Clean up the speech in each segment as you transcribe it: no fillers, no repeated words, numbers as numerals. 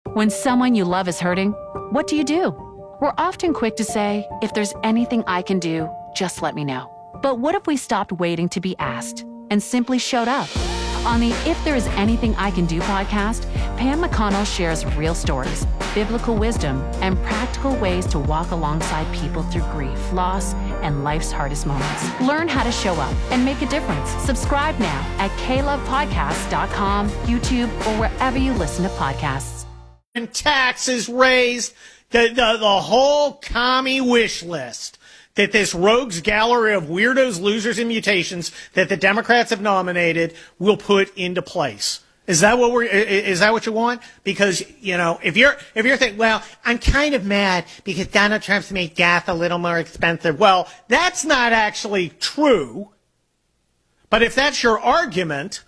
When someone you love is hurting, what do? We're often quick to say, if there's anything I can do, just let me know. But what if we stopped waiting to be asked and simply showed up? On the If There Is Anything I Can Do podcast, Pam McConnell shares real stories, biblical wisdom, and practical ways to walk alongside people through grief, loss, and life's hardest moments. Learn how to show up and make a difference. Subscribe now at klovepodcast.com, YouTube, or wherever you listen to podcasts. And taxes raised, the whole commie wish list that this rogues gallery of weirdos, losers, and mutations that the Democrats have nominated will put into place. Is that what you want? Because, you know, if you're thinking, well, I'm kind of mad because Donald Trump's made gas a little more expensive. Well, that's not actually true. But if that's your argument,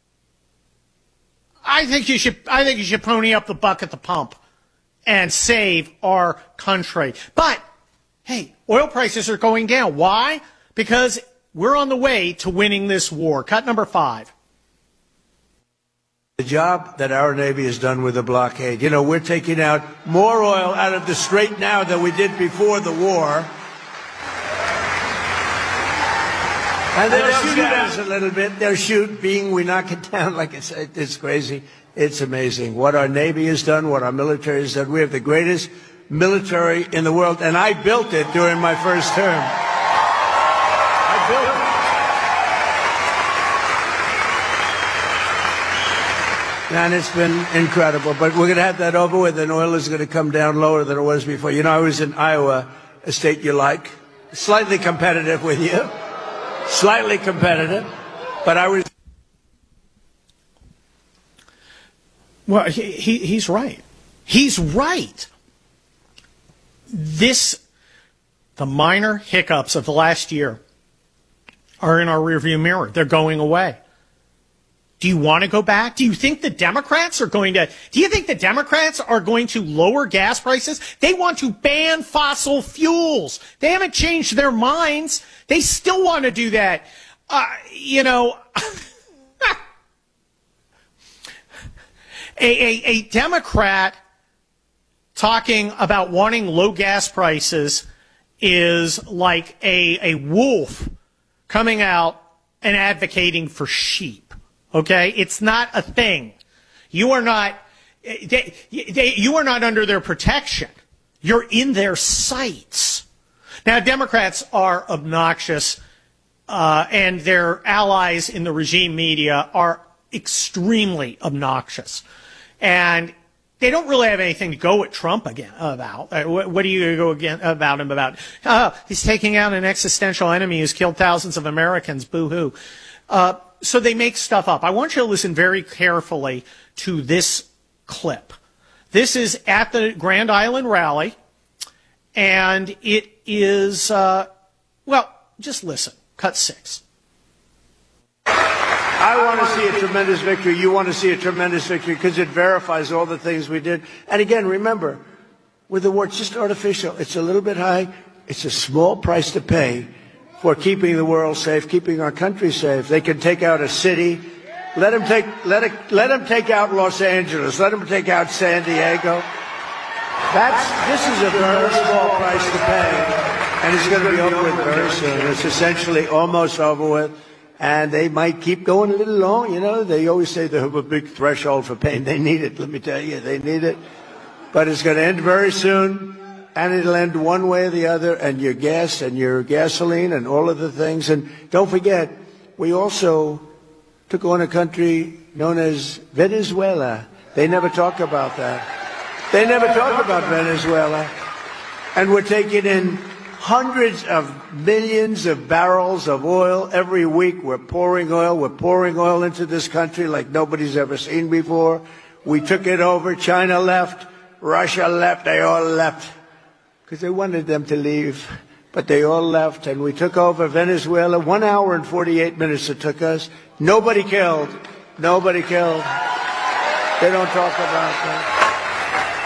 I think you should pony up the buck at the pump and save our country. But hey, oil prices are going down. Why? Because we're on the way to winning this war. Cut number 5. The job that our Navy has done with the blockade. You know, we're taking out more oil out of the Strait now than we did before the war. And they'll shoot at us a little bit. They'll shoot, we knock it down. Like I said, it's crazy. It's amazing what our Navy has done, what our military has done. We have the greatest military in the world, and I built it during my first term. I built it. And it's been incredible. But we're going to have that over with, and oil is going to come down lower than it was before. You know, I was in Iowa, a state you like, slightly competitive with you. Slightly competitive, but I was... Well, he's right. He's right. The minor hiccups of the last year are in our rearview mirror. They're going away. Do you want to go back? Do you think the Democrats are going to lower gas prices? They want to ban fossil fuels. They haven't changed their minds. They still want to do that. A Democrat talking about wanting low gas prices is like a wolf coming out and advocating for sheep. Okay, it's not a thing. You are not under their protection. You're in their sights. Now, Democrats are obnoxious, and their allies in the regime media are extremely obnoxious, and they don't really have anything to go at Trump about. What do you go about him about? Oh, he's taking out an existential enemy who's killed thousands of Americans. Boo-hoo. So they make stuff up. I want you to listen very carefully to this clip. This is at the Grand Island rally, and it is, just listen. Cut 6. I want to see a tremendous victory. You want to see a tremendous victory because it verifies all the things we did. And again, remember, with the war, it's just artificial. It's a little bit high. It's a small price to pay for keeping the world safe, keeping our country safe. They can take out a city. Let them take out Los Angeles. Let them take out San Diego. This is a very small price to pay, and it's going to be over with very soon. It's essentially almost over with, and they might keep going a little long. You know, they always say they have a big threshold for pain. They need it. Let me tell you, they need it. But it's going to end very soon. And it'll end one way or the other, and your gas and your gasoline and all of the things. And don't forget, we also took on a country known as Venezuela. They never talk about that. They never talk about Venezuela. And we're taking in hundreds of millions of barrels of oil every week. We're pouring oil into this country like nobody's ever seen before. We took it over. China left. Russia left. They all left. Because they wanted them to leave, but they all left, and we took over Venezuela. 1 hour and 48 minutes it took us. Nobody killed. Nobody killed. They don't talk about that.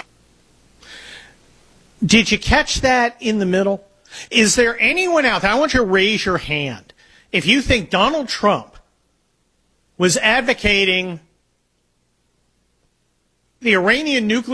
Did you catch that in the middle? Is there anyone out there? I want you to raise your hand if you think Donald Trump was advocating the Iranian nuclear